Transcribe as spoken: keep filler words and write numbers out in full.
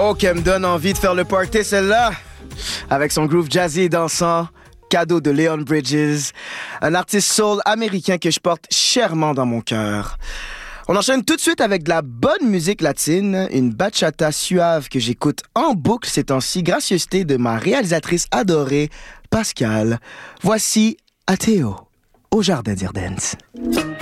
Oh, qu'elle me donne envie de faire le party, celle-là! Avec son groove jazzy et dansant, cadeau de Leon Bridges, un artiste soul américain que je porte chèrement dans mon cœur. On enchaîne tout de suite avec de la bonne musique latine, une bachata suave que j'écoute en boucle ces temps-ci, gracieuseté de ma réalisatrice adorée, Pascal. Voici Ateo, au Jardin d'Irdens.